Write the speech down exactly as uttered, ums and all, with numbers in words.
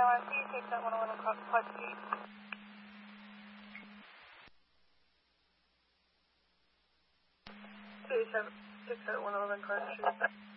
I see you take that one eleven across Plus Gate. two seven six at one eleven Carter Street.